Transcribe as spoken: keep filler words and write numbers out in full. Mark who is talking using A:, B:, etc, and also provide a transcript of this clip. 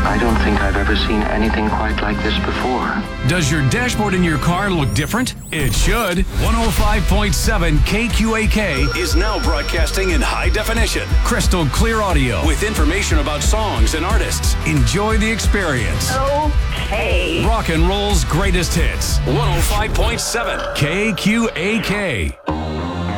A: I don't think I've ever seen anything quite like this before.
B: Does your dashboard in your car look different? It should. one oh five point seven K Q A K is now broadcasting in high definition. Crystal clear audio with information about songs and artists. Enjoy the experience.
C: Okay.
B: Rock and roll's greatest hits. one oh five point seven K Q A K.